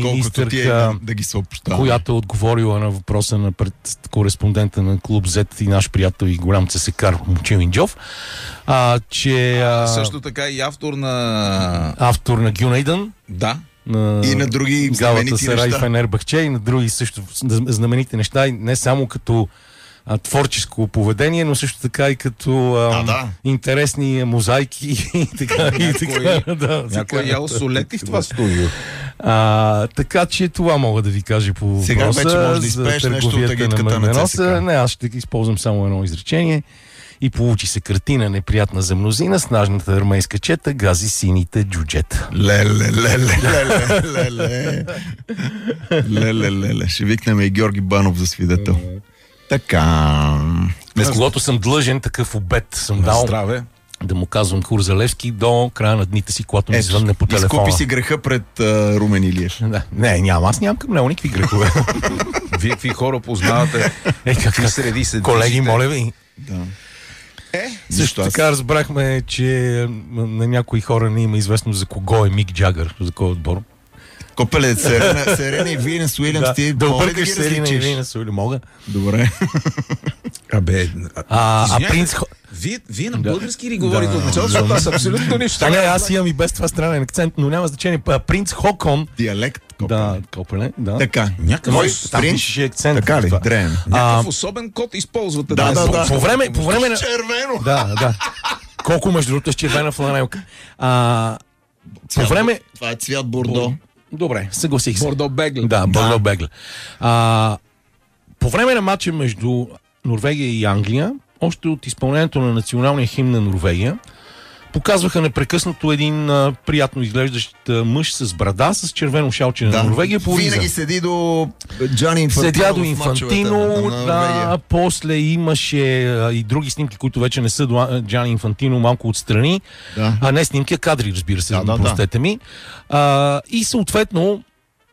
министърка, да ги съобщава, която е отговорила на въпроса на кореспондента на Клуб Z и наш приятел и голям цесекар Момчил Инджов, че... също така и автор на Гюнейдън. Да. И на други Галата Сарай Фенербахче и на други също знаменити неща, и не само като творческо поведение, но също така и като интересни мозайки и така. Някой ял солети в това студио. Така че това мога да ви кажа по въпроса. Сега вече може да изпееш нещо от агитката на ЦСКА. Не, аз ще използвам само едно изречение. И получи се картина неприятна за мнозина с нажната армейска чета гази сините джуджета. Леле. Ще викнем и Георги Банов за свидетел. Така. С когото съм длъжен такъв обет съм дал. Здраве. Да му казвам Хурзалевски до края на дните си, когато ми звънне по телефона. Изкупи си греха пред Румен Илиев. Да. Не, няма. Аз нямам към него никакви грехове. Вие какви хора познавате? Какви среди се колеги, моля ви. Да. Също така разбрахме, че на някои хора не има известно за кого е Мик Джагър, за кой отбор. Копеле, Серена и Винес Уилямс, ти да мога да ги Серена и различиш? Винес Уилямс, мога. Добре. Принц... Вие на български ли говорите от начало, защото аз абсолютно нищо. Аз имам и без това странен акцент, но няма значение. Принц Хокон. Диалект. Да, Копеле, да. Така. Някакъв там пишеше акцент. Така ли? Дрен. Някакъв особен код използвате. Да. По време на... Червено. Да. Колко между другото с червена фланелка. По време... Това е цвят бордо. Добре, съгласих се. Бордо Бегле. Да, Бордо Бегле. По време на матча между Норвегия и Англия, още от изпълнението на националния химн на Норвегия, показваха непрекъснато един приятно изглеждащ мъж с брада, с червено шалче на Норвегия. Винаги седи до Джани Инфантино. Седя до Инфантино, после имаше и други снимки, които вече не са до Джани Инфантино, малко отстрани. Да. Не снимки, а кадри, разбира се, простете ми. И съответно,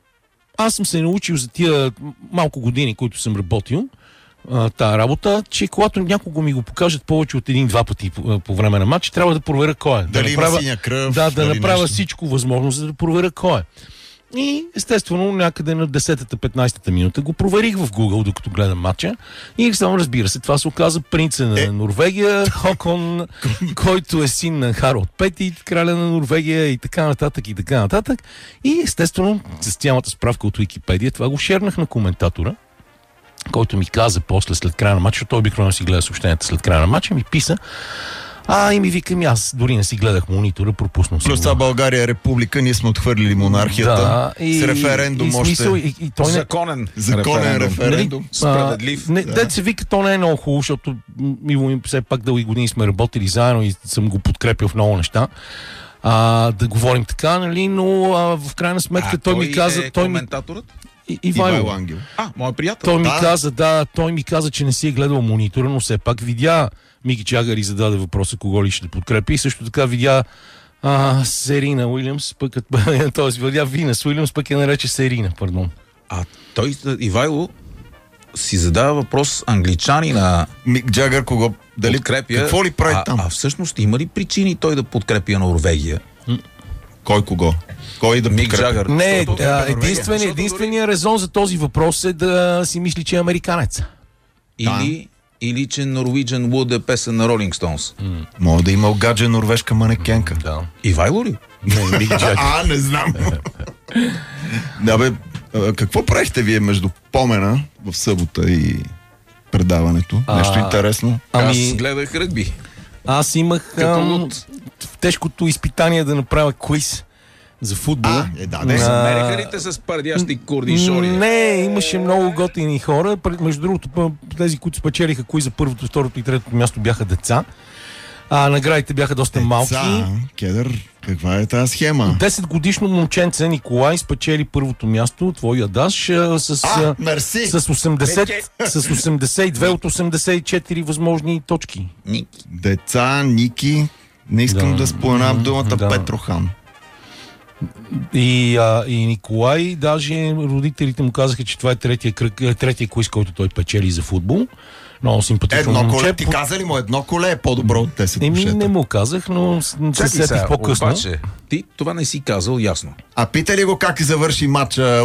аз съм се научил за тия малко години, които съм работил, тая работа, че когато някого ми го покажат повече от един-два пъти по време на матч, трябва да проверя кой е. Дали има синя кръв. Да направя всичко възможно, за да проверя кой е. И естествено някъде на 10-15 минута го проверих в Google, докато гледам матча. И само разбира се, това се оказа принца на Норвегия, Хокон, който е син на Харалд Пети, краля на Норвегия и така нататък. И естествено, с цялата справка от Уикипедия, това го шернах на коментатора, който ми каза после след края на матча, той обикновено си гледа съобщенията след края на матча, ми писа, и ми викам, аз дори не си гледах монитора, пропуснал съм. Плюс това България е република, ние сме отхвърлили монархията с референдум още. Законен референдум. Справедлив. Дет се вика, то не е много хубаво, защото все пак дълги години сме работили заедно и съм го подкрепил в много неща. Да говорим така, нали, но в крайна сметка той ми каза... Коментаторът? Ивайло Ангел. Моят приятел. Той ми каза, че не си е гледал монитора, но все пак видя Мики Джагър и зададе въпроса кого ли ще подкрепи. И също така видя Серина Уилямс, т.е. видя Винес Уилямс, пък я нарече Серина, пардон. Той, Ивайло, си задава въпрос англичанина. Мик Джагър кого дали подкрепя? Какво ли прави там? Всъщност има ли причини той да подкрепя Норвегия? Кой кого? Кой да Мик Джагър? Не, единственият резон за този въпрос е да си мисли, че е американец. Или че Norwegian Wood е песен на Rolling Stones. Мога да има гадже норвежка манекенка. Да. Ивайло ли? Не, Мик Джагър. Не знам. Какво правихте вие между помена в събота и предаването? Нещо интересно? Аз гледах ръгби. Аз имах тежкото изпитание да направя квиз за футбол. Мерехарите с пардящи кордишори. Не, имаше много готини хора. Между другото, тези, които спечелиха квиза първото, второто и третото място бяха деца. Наградите бяха доста малки. Кедър, каква е тази схема? 10 годишно момченце Николай спечели първото място, твоя даш, с 82 от 84 възможни точки. Деца, Ники, не искам да споменам думата Петрохан. И Николай, даже родителите му казаха, че това е третия квиз, който той печели за футбол. Много симпатично момче. Ти каза ли му едно коле е по-добро от 10 кошета? Не му казах, но се сетих по-късно. Обаче, ти това не си казал ясно. Пита ли го как завърши матча